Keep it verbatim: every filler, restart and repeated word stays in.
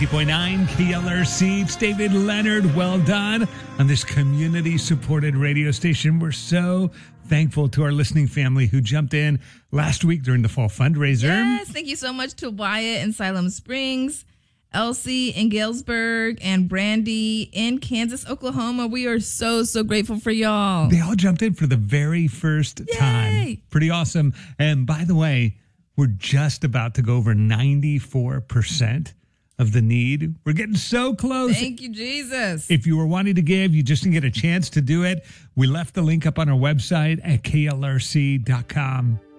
ninety point nine K L R C. It's David Leonard. Well done on this community-supported radio station. We're so thankful to our listening family who jumped in last week during the fall fundraiser. Yes, thank you so much to Wyatt in Siloam Springs, Elsie in Galesburg, and Brandy in Kansas, Oklahoma. We are so, so grateful for y'all. They all jumped in for the very first Yay! time. Pretty awesome. And by the way, we're just about to go over ninety-four percent of the need. We're getting so close. Thank you, Jesus. If you were wanting to give, you just didn't get a chance to do it. We left the link up on our website at K L R C dot com.